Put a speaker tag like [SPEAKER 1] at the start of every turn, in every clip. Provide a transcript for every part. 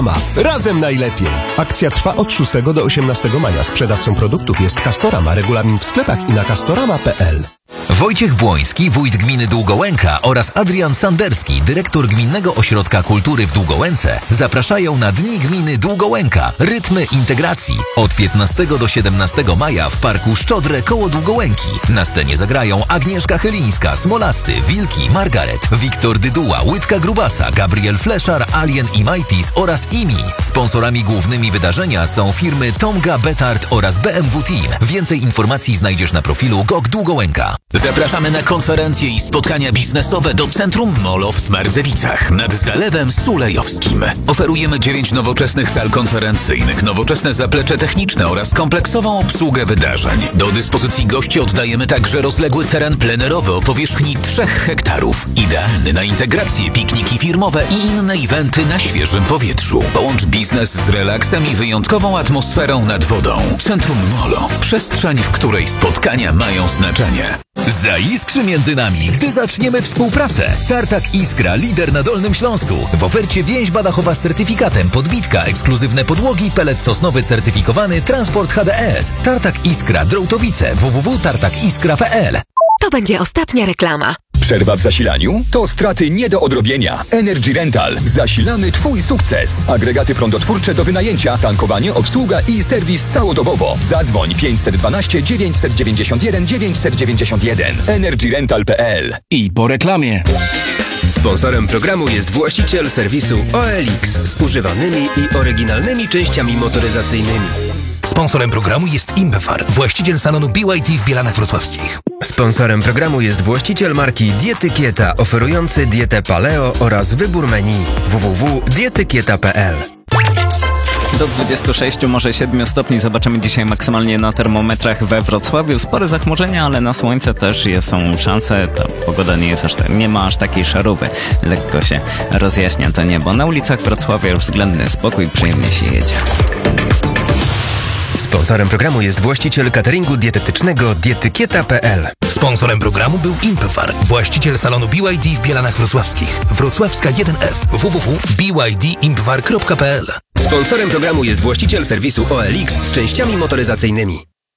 [SPEAKER 1] Razem najlepiej. Akcja trwa od 6 do 18 maja. Sprzedawcą produktów jest Castorama. Regulamin w sklepach i na castorama.pl.
[SPEAKER 2] Wojciech Błoński, wójt gminy Długołęka oraz Adrian Sanderski, dyrektor Gminnego Ośrodka Kultury w Długołęce zapraszają na Dni Gminy Długołęka. Rytmy integracji. Od 15 do 17 maja w Parku Szczodre koło Długołęki. Na scenie zagrają Agnieszka Chylińska, Smolasty, Wilki, Margaret, Wiktor Dyduła, Łydka Grubasa, Gabriel Fleszar, Alien i Mighties oraz IMI. Sponsorami głównymi wydarzenia są firmy Tomga, Betard oraz BMW Team. Więcej informacji znajdziesz na profilu GOG Długołęka.
[SPEAKER 3] Zapraszamy na konferencje i spotkania biznesowe do Centrum Molo w Smardzewicach nad Zalewem Sulejowskim. Oferujemy 9 nowoczesnych sal konferencyjnych, nowoczesne zaplecze techniczne oraz kompleksową obsługę wydarzeń. Do dyspozycji gości oddajemy także rozległy teren plenerowy o powierzchni 3 hektarów. Idealny na integracje, pikniki firmowe i inne eventy na świeżym powietrzu. Połącz biznes z relaksem i wyjątkową atmosferą nad wodą. Centrum Molo. Przestrzeń, w której spotkania mają znaczenie.
[SPEAKER 2] Zaiskrzy między nami, gdy zaczniemy współpracę. Tartak Iskra, lider na Dolnym Śląsku. W ofercie więźba dachowa z certyfikatem, podbitka, ekskluzywne podłogi, pelet sosnowy certyfikowany, transport HDS. Tartak Iskra, Drołtowice, www.tartakiskra.pl.
[SPEAKER 4] To będzie ostatnia reklama.
[SPEAKER 5] Przerwa w zasilaniu? To straty nie do odrobienia. Energy Rental. Zasilamy Twój sukces. Agregaty prądotwórcze do wynajęcia, tankowanie, obsługa i serwis całodobowo. Zadzwoń 512 991 991. energyrental.pl.
[SPEAKER 6] I po reklamie.
[SPEAKER 7] Sponsorem programu jest właściciel serwisu OLX z używanymi i oryginalnymi częściami motoryzacyjnymi.
[SPEAKER 8] Sponsorem programu jest Imbefar, właściciel salonu BYD w Bielanach Wrocławskich.
[SPEAKER 7] Sponsorem programu jest właściciel marki Dietykieta, oferujący dietę paleo oraz wybór menu www.dietykieta.pl.
[SPEAKER 9] Do 26, może 7 stopni zobaczymy dzisiaj maksymalnie na termometrach we Wrocławiu. Spore zachmurzenia, ale na słońce też są szanse. Ta pogoda nie ma aż takiej szarówy. Lekko się rozjaśnia to niebo. Na ulicach Wrocławia już względny spokój, przyjemnie się jedzie.
[SPEAKER 7] Sponsorem programu jest właściciel cateringu dietetycznego Dietykieta.pl.
[SPEAKER 8] Sponsorem programu był Impefar, właściciel salonu BYD w Bielanach Wrocławskich. Wrocławska 1F. www.bydimpefar.pl.
[SPEAKER 7] Sponsorem programu jest właściciel serwisu OLX z częściami motoryzacyjnymi.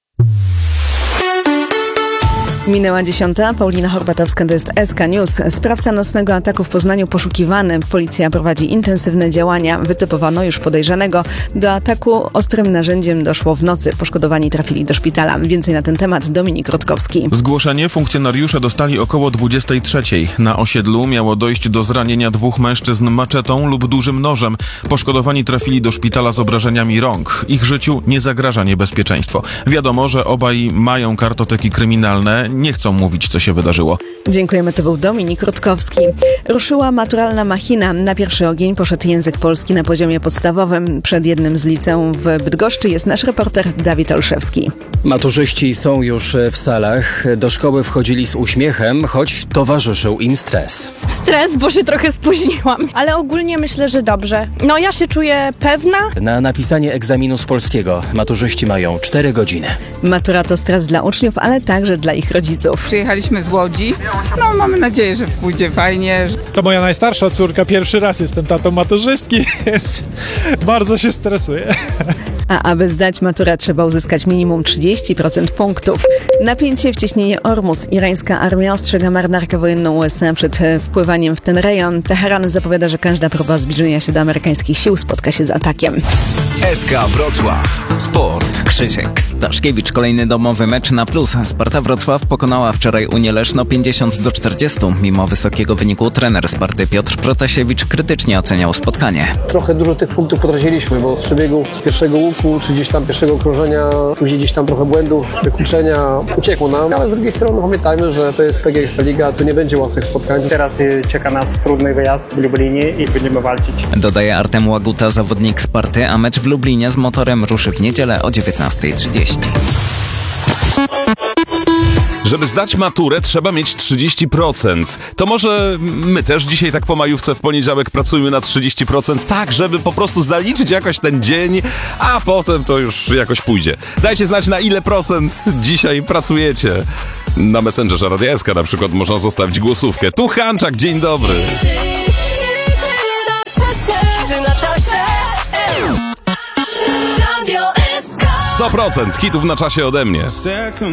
[SPEAKER 10] Minęła 10. Paulina Horbatowska, to jest SK News. Sprawca nocnego ataku w Poznaniu poszukiwany. Policja prowadzi intensywne działania. Wytypowano już podejrzanego. Do ataku ostrym narzędziem doszło w nocy. Poszkodowani trafili do szpitala. Więcej na ten temat Dominik Rutkowski.
[SPEAKER 11] Zgłoszenie funkcjonariusze dostali około 23:00. Na osiedlu miało dojść do zranienia 2 mężczyzn maczetą lub dużym nożem. Poszkodowani trafili do szpitala z obrażeniami rąk. Ich życiu nie zagraża niebezpieczeństwo. Wiadomo, że obaj mają kartoteki kryminalne. Nie chcą mówić, co się wydarzyło.
[SPEAKER 10] Dziękujemy, to był Dominik Rutkowski. Ruszyła maturalna machina. Na pierwszy ogień poszedł język polski na poziomie podstawowym. Przed jednym z liceum w Bydgoszczy jest nasz reporter Dawid Olszewski.
[SPEAKER 12] Maturzyści są już w salach. Do szkoły wchodzili z uśmiechem, choć towarzyszył im stres.
[SPEAKER 13] Stres, bo się trochę spóźniłam, ale ogólnie myślę, że dobrze. No ja się czuję pewna.
[SPEAKER 12] Na napisanie egzaminu z polskiego maturzyści mają 4 godziny.
[SPEAKER 10] Matura to stres dla uczniów, ale także dla ich rodziców.
[SPEAKER 14] Przyjechaliśmy z Łodzi. No mamy nadzieję, że pójdzie fajnie.
[SPEAKER 15] To moja najstarsza córka. Pierwszy raz jestem tatą maturzystki, więc bardzo się stresuję.
[SPEAKER 10] A aby zdać maturę, trzeba uzyskać minimum 30% punktów. Napięcie w cieśninie Ormus. Irańska armia ostrzega marynarkę wojenną USA przed wpływaniem w ten rejon. Teheran zapowiada, że każda próba zbliżenia się do amerykańskich sił spotka się z atakiem.
[SPEAKER 8] SK Wrocław. Sport.
[SPEAKER 9] Krzysiek Staszkiewicz, kolejny domowy mecz na plus. Sparta Wrocław pokonała wczoraj Unię Leszno 50-40. Mimo wysokiego wyniku trener Sparty Piotr Protasiewicz krytycznie oceniał spotkanie.
[SPEAKER 16] Trochę dużo tych punktów potraciliśmy, bo z przebiegu pierwszego łuku, czy gdzieś tam pierwszego okrążenia, później gdzieś tam trochę błędów, wykluczenia uciekło nam. Ale z drugiej strony pamiętajmy, że to jest PGA Ekstraliga, tu nie będzie łatwych spotkań.
[SPEAKER 17] Teraz czeka nas trudny wyjazd w Lublinie i będziemy walczyć.
[SPEAKER 9] Dodaje Artem Łaguta, zawodnik Sparty, a mecz w Lublinie z Motorem ruszy w niedzielę o 19:30.
[SPEAKER 18] Żeby zdać maturę, trzeba mieć 30%. To może my też dzisiaj tak po majówce w poniedziałek pracujmy na 30%, tak, żeby po prostu zaliczyć jakoś ten dzień, a potem to już jakoś pójdzie. Dajcie znać, na ile procent dzisiaj pracujecie. Na Messengerze Radia SK na przykład można zostawić głosówkę. Tu Hanczak, dzień dobry.
[SPEAKER 19] Na czasie.
[SPEAKER 18] 100% hitów na czasie ode mnie.